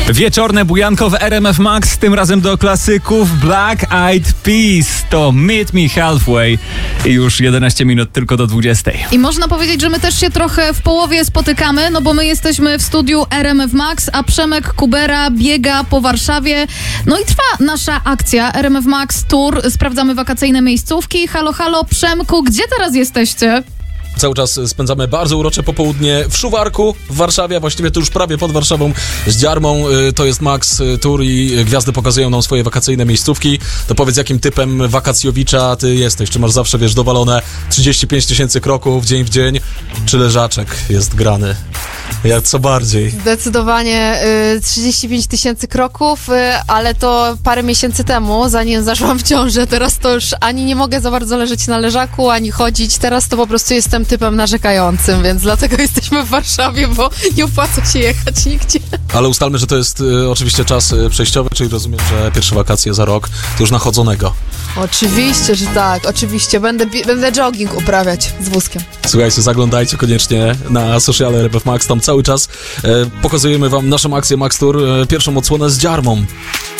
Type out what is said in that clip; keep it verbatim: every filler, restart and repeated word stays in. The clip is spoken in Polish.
Wieczorne bujanko w R M F Max, tym razem do klasyków Black Eyed Peas. To Meet Me Halfway i już jedenaście minut tylko do dwudziestej. I można powiedzieć, że my też się trochę w połowie spotykamy, no bo my jesteśmy w studiu R M F Max, a Przemek Kubera biega po Warszawie. No i trwa nasza akcja R M F Max Tour. Sprawdzamy wakacyjne miejscówki. Halo, halo, Przemku, gdzie teraz jesteście? Cały czas spędzamy bardzo urocze popołudnie w Szuwarku w Warszawie, a właściwie to już prawie pod Warszawą z Dziarmą. To jest Max Tour i gwiazdy pokazują nam swoje wakacyjne miejscówki. To powiedz, jakim typem wakacjowicza ty jesteś? Czy masz zawsze, wiesz, dowalone trzydzieści pięć tysięcy kroków dzień w dzień? Czy leżaczek jest grany? Jak co bardziej? Zdecydowanie y, trzydzieści pięć tysięcy kroków, y, ale to parę miesięcy temu, zanim zaszłam w ciążę. Teraz to już ani nie mogę za bardzo leżeć na leżaku, ani chodzić. Teraz to po prostu jestem typem narzekającym, więc dlatego jesteśmy w Warszawie, bo nie opłaca się jechać nigdzie. Ale ustalmy, że to jest y, oczywiście czas y, przejściowy, czyli rozumiem, że pierwsze wakacje za rok to już nachodzonego. Oczywiście, że tak. Oczywiście. Będę, będę jogging uprawiać z wózkiem. Słuchajcie, zaglądajcie koniecznie na sociale R M F Max, tam cały czas e, pokazujemy wam naszą akcję Max Tour, e, pierwszą odsłonę z Dziarmą.